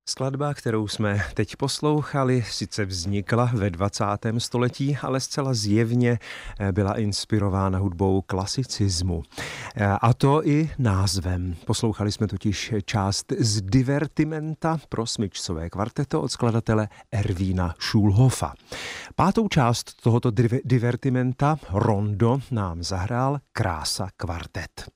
Skladba, kterou jsme teď poslouchali, sice vznikla ve 20. století, ale zcela zjevně byla inspirována hudbou klasicismu. A to i názvem. Poslouchali jsme totiž část z Divertimenta pro smyčcové kvarteto od skladatele Ervína Schulhofa. Pátou část tohoto divertimenta, Rondo, nám zahrál Krása kvartet.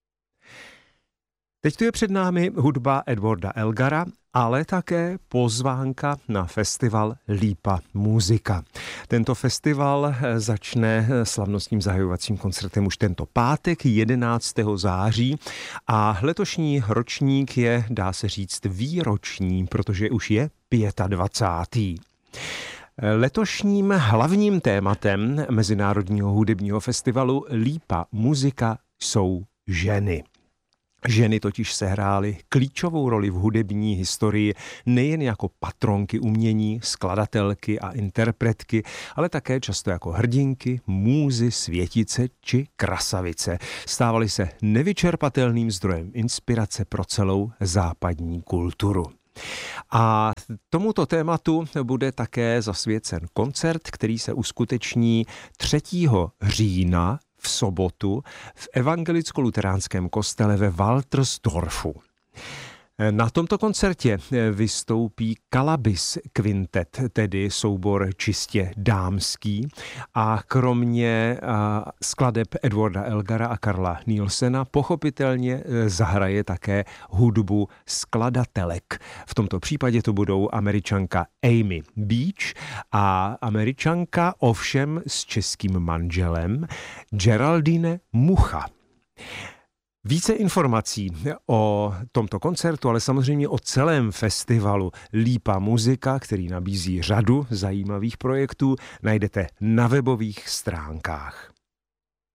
Teď tu je před námi hudba Edwarda Elgara, ale také pozvánka na festival Lípa Muzika. Tento festival začne slavnostním zahajovacím koncertem už tento pátek 11. září a letošní ročník je, dá se říct, výroční, protože už je 25. Letošním hlavním tématem Mezinárodního hudebního festivalu Lípa Muzika jsou ženy. Ženy totiž sehrály klíčovou roli v hudební historii nejen jako patronky umění, skladatelky a interpretky, ale také často jako hrdinky, můzy, světice či krasavice. Stávaly se nevyčerpatelným zdrojem inspirace pro celou západní kulturu. A tomuto tématu bude také zasvěcen koncert, který se uskuteční 3. října v sobotu v evangelicko-luteránském kostele ve Waltersdorfu. Na tomto koncertě vystoupí Kalabis Quintet, tedy soubor čistě dámský, a kromě skladeb Edwarda Elgara a Karla Nielsena pochopitelně zahraje také hudbu skladatelek. V tomto případě to budou Američanka Amy Beach a Američanka ovšem s českým manželem Geraldine Mucha. Více informací o tomto koncertu, ale samozřejmě o celém festivalu Lípa Muzika, který nabízí řadu zajímavých projektů, najdete na webových stránkách.